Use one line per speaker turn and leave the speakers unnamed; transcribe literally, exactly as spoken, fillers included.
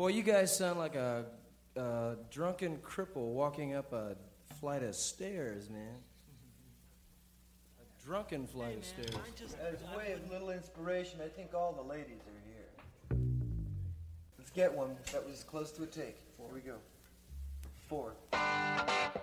Boy, you guys sound like a, a drunken cripple walking up a flight of stairs, man. A drunken flight
Hey,
of
man,
stairs.
I just,
As a
I
way of
wouldn't-
little inspiration, I think all the ladies are here. Let's get one that was close to a take. Here we go. Four.